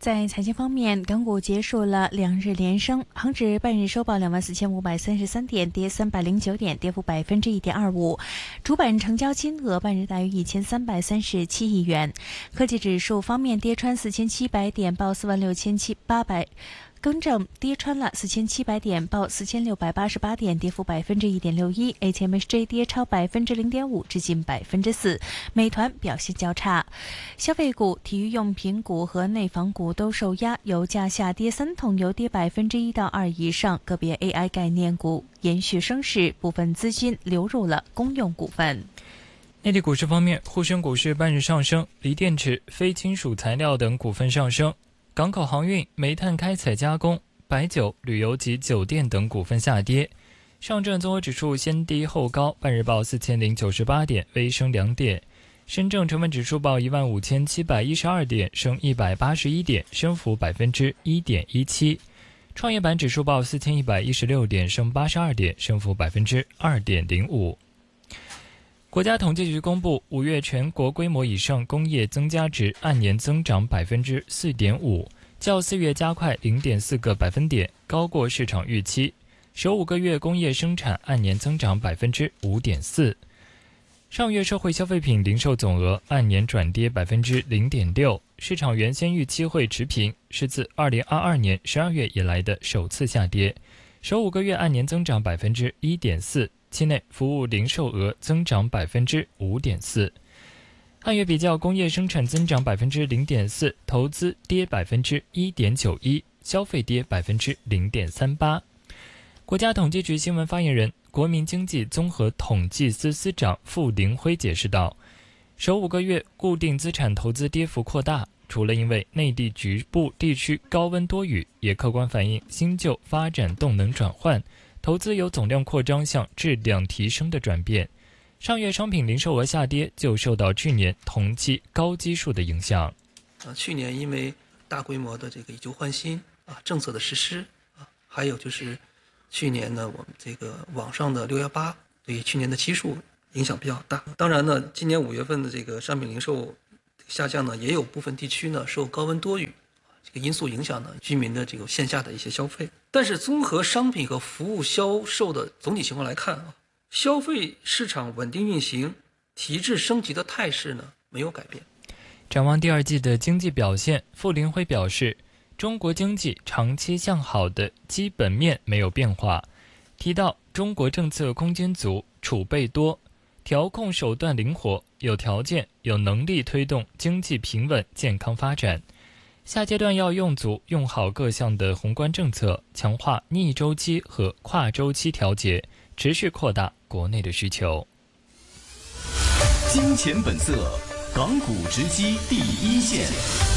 在财经方面，港股结束了2日连升，恒指半日收报24,533点，跌309点，跌幅1.25%。主板成交金额半日大约1337亿元。科技指数方面，跌穿4700点，报46,800。更正跌穿了4700点，报4688点，跌幅1.61%。HMSJ 跌超0.5%，至近4%。美团表现较差。消费股、体育用品股和内房股都受压，油价下跌，3桶油跌1%到2%以上。个别 AI 概念股延续升势，部分资金流入了公用股份。 内地股市方面，沪深股市半日上升，锂电池、非金属材料等股份上升。港口航运、煤炭开采加工、白酒、旅游及酒店等股份下跌。上证综合指数先低后高，半日报4098点，微升2点。深证成分指数报15712点，升181点，升幅1.17%。创业板指数报4116点，升82点，升幅2.05%。国家统计局公布5月全国规模以上工业增加值按年增长4.5%，较4月加快0.4个百分点，高过市场预期。首5个月工业生产按年增长5.4%。上月社会消费品零售总额按年转跌0.6%，市场原先预期会持平，是自2022年12月以来的首次下跌。首5个月按年增长1.4%。期内服务零售额增长5.4%，按月比较，工业生产增长0.4%，投资跌1.91%，消费跌0.38%。国家统计局新闻发言人、国民经济综合统计司司长傅凌辉解释道，首5个月固定资产投资跌幅扩大，除了因为内地局部地区高温多雨，也客观反映新旧发展动能转换。投资由总量扩张向质量提升的转变。上月商品零售额下跌，就受到去年同期高基数的影响。 去年因为大规模的这个以旧换新政策的实施还有就是去年呢，我们这个网上的618对于去年的基数影响比较大。当然呢，今年5月份的这个商品零售下降呢，也有部分地区呢受高温多雨这个因素影响呢，居民的这个线下的一些消费。但是综合商品和服务销售的总体情况来看消费市场稳定运行、提质升级的态势呢没有改变。 展望第2季的经济表现，傅凌辉表示，中国经济长期向好的基本面没有变化，提到中国政策空间足、储备多，调控手段灵活，有条件、有能力推动经济平稳健康发展。下阶段要用足用好各项的宏观政策，强化逆周期和跨周期调节，持续扩大国内的需求。 金钱本色，港股直击第一线。